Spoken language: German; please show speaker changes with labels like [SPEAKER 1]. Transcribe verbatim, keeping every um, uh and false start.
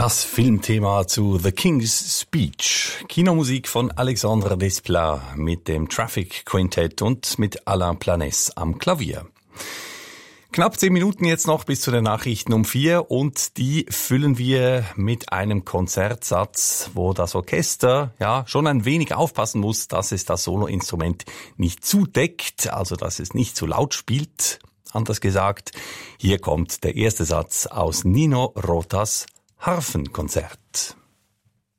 [SPEAKER 1] Das Filmthema zu The King's Speech. Kinomusik von Alexandre Desplat mit dem Traffic Quintet und mit Alain Planès am Klavier. Knapp zehn Minuten jetzt noch bis zu den Nachrichten um vier und die füllen wir mit einem Konzertsatz, wo das Orchester ja schon ein wenig aufpassen muss, dass es das Soloinstrument nicht zudeckt, also dass es nicht zu laut spielt. Anders gesagt, hier kommt der erste Satz aus Nino Rotas Harfenkonzert.